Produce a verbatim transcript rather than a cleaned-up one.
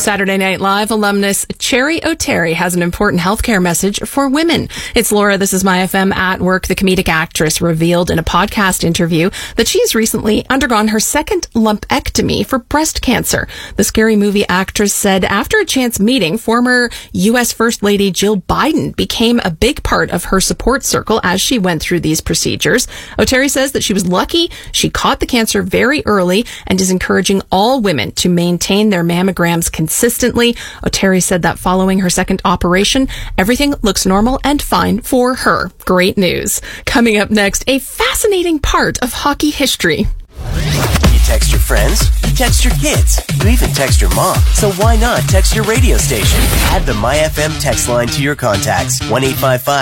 Saturday Night Live alumnus Cherry O'Terry has an important healthcare message for women. It's Laura, this is My F M at Work. The comedic actress revealed in a podcast interview that she's recently undergone her second lumpectomy for breast cancer. The Scary Movie actress said after a chance meeting, former U S First Lady Jill Biden became a big part of her support circle as she went through these procedures. O'Terry says that she was lucky, she caught the cancer very early, and is encouraging all women to maintain their mammograms consistently. O'Terry said that following her second operation, everything looks normal and fine for her. Great news. Coming up next, a fascinating part of hockey history. You text your friends, you text your kids, you even text your mom. So why not text your radio station? Add the My F M text line to your contacts. one eight five five